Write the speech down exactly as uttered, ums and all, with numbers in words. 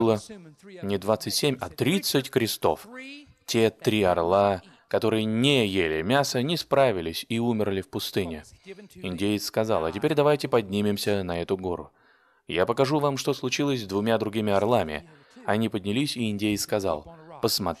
было не двадцать семь, а тридцать крестов. Те три орла, которые не ели мясо, не справились и умерли в пустыне. Индеец сказал: «А теперь давайте поднимемся на эту гору. Я покажу вам, что случилось с двумя другими орлами». Они поднялись, и индеец сказал: «Посмотрите,